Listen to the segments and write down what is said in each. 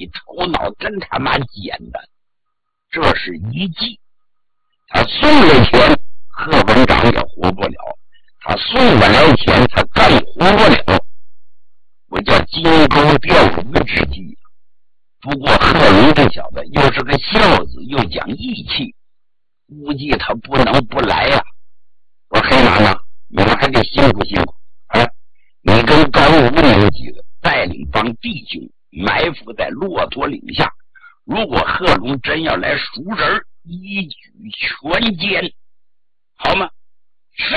你头脑真他妈简单。这是一计。他送了钱，贺文长也活不了；他送不来钱，他更活不了。我叫金钩钓鱼之计。不过贺龙这小子又是个孝子，又讲义气，估计他不能不来呀。我说黑马呢，你们还得辛苦辛苦啊！你跟高武你们几个带领帮弟兄埋伏在骆驼岭下，如果贺龙真要来赎人，一举全歼，好吗？是。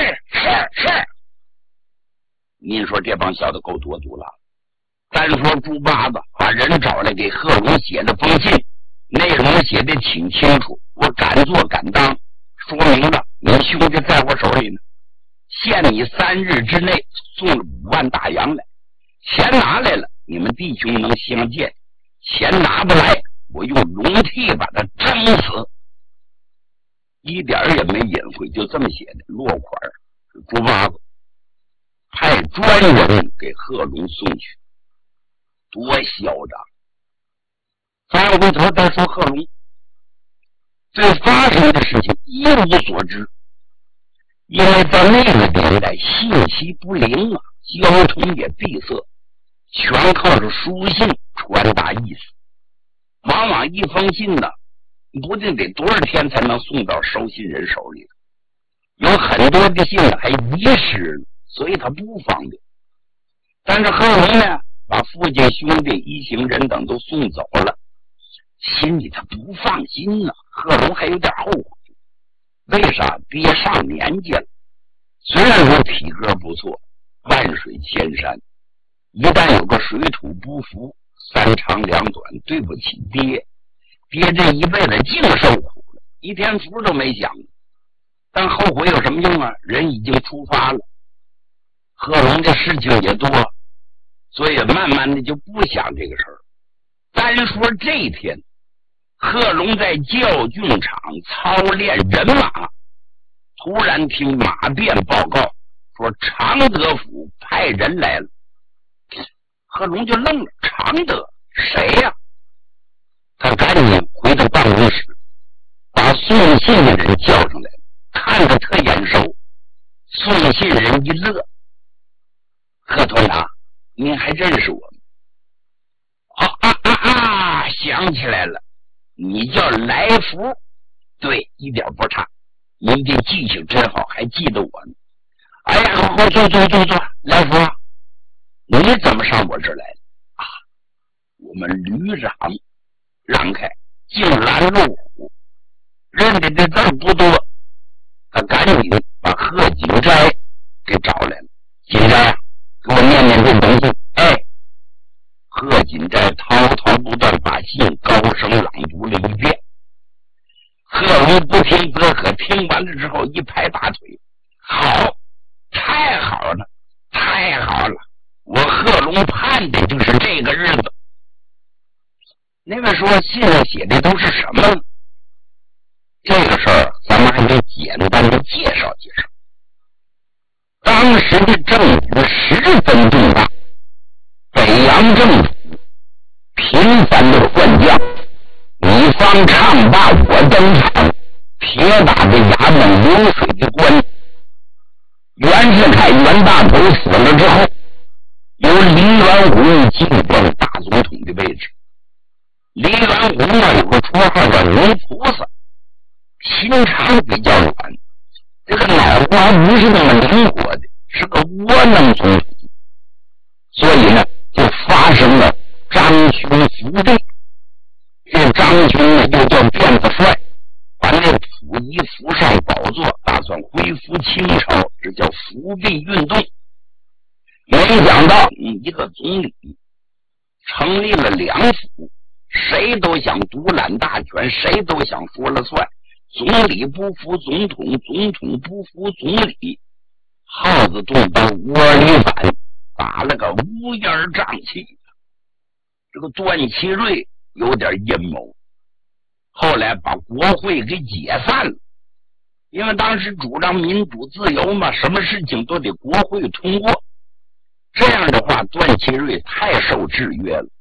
您说这帮小子够多毒了。单说猪八子把人找来给贺龙写了封信，内容写的挺清楚，我敢做敢当，说明了你兄弟在我手里呢，限你3日之内送了5万大洋来，钱拿来了你们弟兄能相见，钱拿不来我用龙屉把他蒸死。一点也没隐晦，就这么写的。落款是猪八子，派专人给贺龙送去，多嚣张！翻回头再说贺龙，对发生的事情一无所知，因为在那个年代信息不灵啊，交通也闭塞，全靠着书信传达意思。往往一封信呢，不定得多少天才能送到收信人手里，有很多的信还遗失了，所以他不方便。但是贺龙呢，把父亲兄弟一行人等都送走了，心里他不放心呢。贺龙还有点后悔，为啥？爹上年纪了，虽然说体格不错，万水千山，一旦有个水土不服，3长2短，对不起爹。爹这一辈子净受苦了，一天福都没享。但后悔有什么用啊？人已经出发了。贺龙这事情也多，所以慢慢的就不想这个事儿。单说这一天，贺龙在教训场操练人马，突然听马便报告说常德府派人来了。贺龙就愣了，常德谁呀？他赶紧回到办公室，把送信的人叫上来，看着特眼熟。送信人一乐：“贺团长，您还认识我吗？”想起来了，你叫来福。对，一点不差，您这记性真好，还记得我呢。哎呀，好，坐，来福，你怎么上我这儿来了啊？我们旅长让开，进拦路虎，认得这字不多，他赶紧把贺锦斋给找来了。锦斋，给我念念这东西。哎，贺锦斋滔滔不断把信高声朗读了一遍。贺龙不听则可，听完了之后一拍大腿：“好，太好了，太好了！我贺龙盼的就是这个日子。”那位说信上写的都是什么呢？这个事儿咱们还得简单的介绍介绍。当时的政局十分重大，北洋政府频繁的换将，你方唱罢我登场，铁打的衙门流水的官。袁世凯袁大头死了之后，由黎元洪继任大总统的位置。黎元洪呢有个绰号叫龙菩萨，心肠比较软，这个脑瓜不是那么灵活的，是个窝囊总统，所以呢就发生了张勋伏正。这张勋呢又叫辫子帅，把那溥仪扶上宝座，打算恢复清朝，这叫复辟运动。没想到一个总理成立了2府，谁都想独揽大权，谁都想说了算。总理不服总统，总统不服总理，耗子洞到窝里反，打了个乌烟瘴气。这个段祺瑞有点阴谋，后来把国会给解散了，因为当时主张民主自由嘛，什么事情都得国会通过。这样的话，段祺瑞太受制约了，